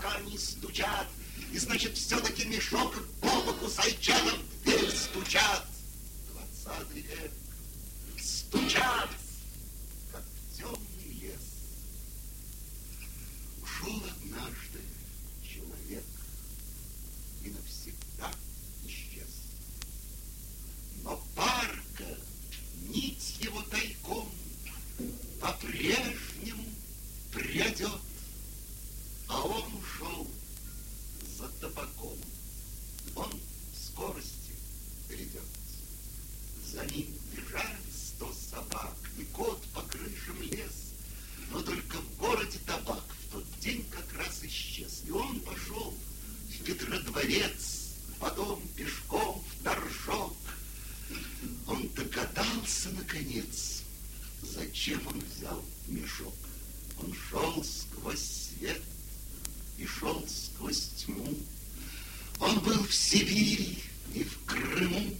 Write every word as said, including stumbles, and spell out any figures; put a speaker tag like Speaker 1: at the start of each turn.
Speaker 1: пока они стучат. И значит, все-таки мешок по боку зайчатам в дверь стучат. Двадцатый век. Стучат, как в темный лес. Ушел однажды человек и навсегда исчез. Но парка, нить его тайком по-прежнему прядет, а он ушел за табаком. Он в скорости грядет. За ним бежали сто собак, и кот по крышам лез. Но только в городе табак в тот день как раз исчез. И он пошел в Петродворец, потом пешком в Торжок. Он догадался, наконец, зачем он взял мешок. Он шел сквозь свет и шел сквозь тьму. Он был в Сибири и в Крыму.